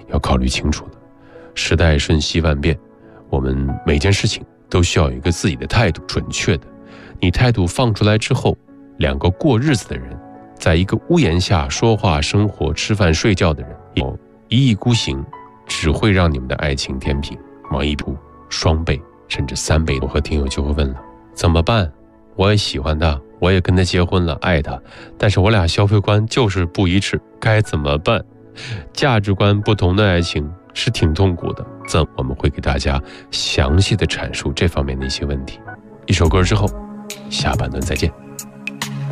要考虑清楚了。时代瞬息万变，我们每件事情都需要有一个自己的态度，准确的。你态度放出来之后，两个过日子的人，在一个屋檐下说话、生活、吃饭、睡觉的人，有一意孤行，只会让你们的爱情天平往一处双倍甚至3倍。我和听友就会问了，怎么办？我也喜欢他，我也跟他结婚了，爱他，但是我俩消费观就是不一致，该怎么办？价值观不同的爱情是挺痛苦的，我们会给大家详细的阐述这方面的一些问题。一首歌之后，下半段再见。